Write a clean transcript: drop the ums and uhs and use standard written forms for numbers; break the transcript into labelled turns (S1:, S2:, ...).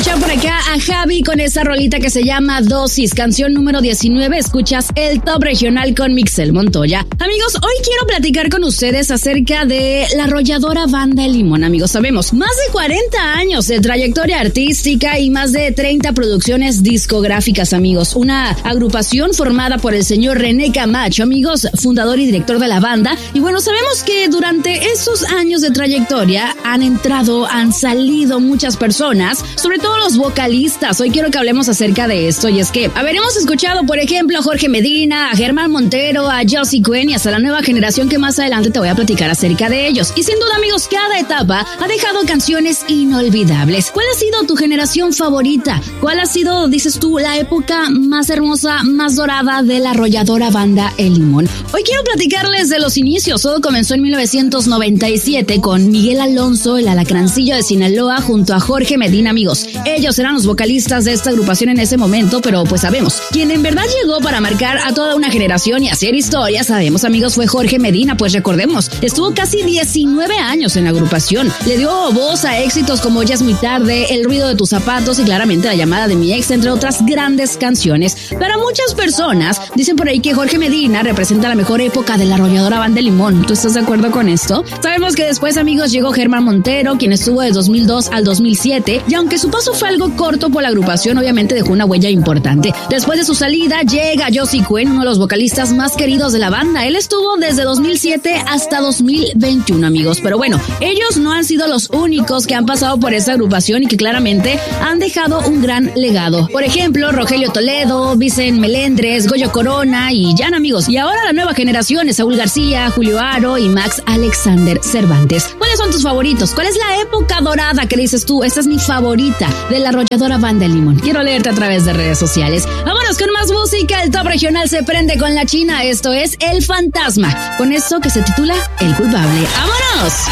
S1: escuchar por acá a Javi con esa rolita que se llama Dosis, canción número 19. Escuchas el Top Regional con Mixel Montoya. Amigos, hoy quiero platicar con ustedes acerca de la arrolladora Banda El Limón. Amigos, sabemos, más de 40 años de trayectoria artística y más de 30 producciones discográficas, amigos. Una agrupación formada por el señor René Camacho, amigos, fundador y director de la banda. Y bueno, sabemos que durante esos años de trayectoria han salido muchas personas, sobre todo los vocalistas. Hoy quiero que hablemos acerca de esto, y es que hemos escuchado, por ejemplo, a Jorge Medina, a Germán Montero, a Josie Cuen y hasta la nueva generación que más adelante te voy a platicar acerca de ellos. Y sin duda, amigos, cada etapa ha dejado canciones inolvidables. ¿Cuál ha sido tu generación favorita? ¿Cuál ha sido, dices tú, la época más hermosa, más dorada de la arrolladora Banda El Limón? Hoy quiero platicarles de los inicios. Todo comenzó en 1997 con Miguel Alonso, el alacrancillo de Sinaloa, junto a Jorge Medina, amigos. Ellos eran los vocalistas de esta agrupación en ese momento, pero pues sabemos, quien en verdad llegó para marcar a toda una generación y hacer historia, sabemos, amigos, fue Jorge Medina. Pues recordemos, estuvo casi 19 años en la agrupación. Le dio voz a éxitos como Ya es muy tarde, El ruido de tus zapatos y claramente La llamada de mi ex, entre otras grandes canciones. Para muchas personas, dicen por ahí que Jorge Medina representa la mejor época de la arrolladora Banda El Limón. ¿Tú estás de acuerdo con esto? Sabemos que después, amigos, llegó Germán Montero, quien estuvo de 2002 al 2007, y aunque su paso fue algo corto por la agrupación, obviamente dejó una huella importante. Después de su salida llega Josie Cuen, uno de los vocalistas más queridos de la banda. Él estuvo desde 2007 hasta 2021, amigos. Pero bueno, ellos no han sido los únicos que han pasado por esta agrupación y que claramente han dejado un gran legado. Por ejemplo, Rogelio Toledo, Vicente Melendres, Goyo Corona y Jan, amigos. Y ahora la nueva generación es Saúl García, Julio Aro y Max Alexander Cervantes. ¿Cuáles son tus favoritos? ¿Cuál es la época dorada que dices tú? Esta es mi favorita de la arrolladora Banda El Limón. Quiero leerte a través de redes sociales. Vámonos con más música. El Top Regional se prende con la China. Esto es El Fantasma, con esto que se titula El Culpable. ¡Vámonos!